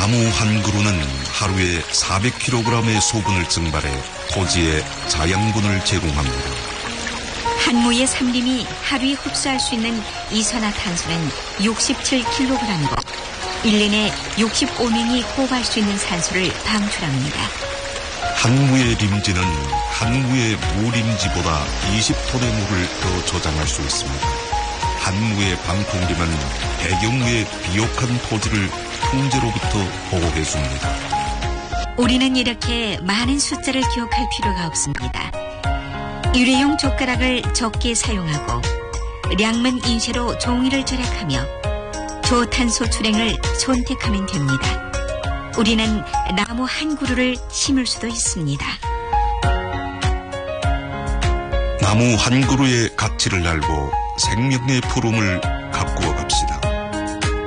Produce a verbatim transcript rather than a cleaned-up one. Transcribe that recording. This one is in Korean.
나무 한 그루는 하루에 사백 킬로그램의 소분을 증발해 토지에 자양분을 제공합니다. 한 무의 삼림이 하루에 흡수할 수 있는 이산화탄소는 육십칠 킬로그램이고 일 년에 육십오 명이 호흡할 수 있는 산소를 방출합니다. 한 무의 림지는 한 무의 무림지보다 이십 톤의 물을 더 저장할 수 있습니다. 한 무의 방풍림은 배경무의 비옥한 토지를 통제로부터 보호해줍니다. 우리는 이렇게 많은 숫자를 기억할 필요가 없습니다. 일회용 젓가락을 적게 사용하고 량만 인쇄로 종이를 절약하며 저탄소 출행을 선택하면 됩니다. 우리는 나무 한 그루를 심을 수도 있습니다. 나무 한 그루의 가치를 알고 생명의 푸름을 가꾸어 갑시다.